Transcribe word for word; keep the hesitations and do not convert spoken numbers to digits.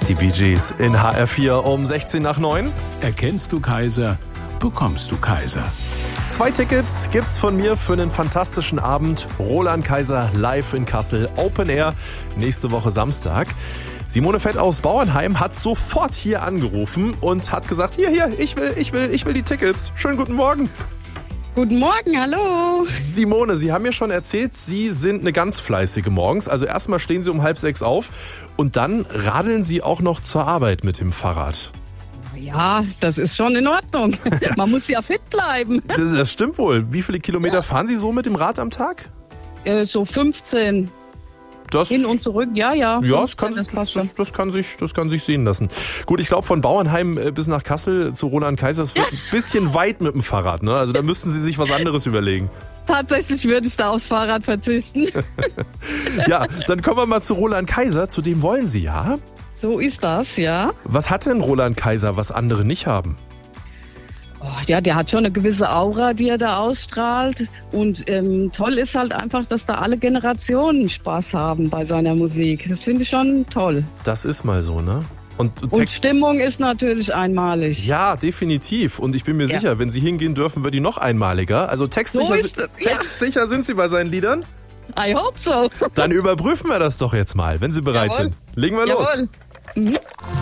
Die Bee Gees in H R vier um sechzehn nach neun. Erkennst du Kaiser, bekommst du Kaiser. Zwei Tickets gibt's von mir für einen fantastischen Abend. Roland Kaiser live in Kassel, Open Air, nächste Woche Samstag. Simone Fett aus Bauernheim hat sofort hier angerufen und hat gesagt, hier, hier, ich will, ich will, ich will die Tickets. Schönen guten Morgen. Guten Morgen, hallo. Simone, Sie haben mir schon erzählt, Sie sind eine ganz fleißige morgens. Also erstmal stehen Sie um halb sechs auf und dann radeln Sie auch noch zur Arbeit mit dem Fahrrad. Ja, das ist schon in Ordnung. Man muss ja fit bleiben. Das, das stimmt wohl. Wie viele Kilometer ja. fahren Sie so mit dem Rad am Tag? Äh, so fünfzehn. Das, Hin und zurück, ja, ja. Ja, das kann, das, das, das, kann sich, das kann sich sehen lassen. Gut, ich glaube, von Bauernheim bis nach Kassel zu Roland Kaiser, das wird ein bisschen weit mit dem Fahrrad, ne? Also da müssten Sie sich was anderes überlegen. Tatsächlich würde ich da aufs Fahrrad verzichten. Ja, dann kommen wir mal zu Roland Kaiser. Zu dem wollen Sie, ja? So ist das, ja. Was hat denn Roland Kaiser, was andere nicht haben? Oh, ja, der hat schon eine gewisse Aura, die er da ausstrahlt. Und ähm, toll ist halt einfach, dass da alle Generationen Spaß haben bei seiner Musik. Das finde ich schon toll. Das ist mal so, ne? Und, und Stimmung ist natürlich einmalig. Ja, definitiv. Und ich bin mir ja. sicher, wenn Sie hingehen dürfen, wird die noch einmaliger. Also textsicher, so textsicher ja. sind Sie bei seinen Liedern? I hope so. Dann überprüfen wir das doch jetzt mal, wenn Sie bereit Jawohl. sind. Legen wir Jawohl. los. Mhm.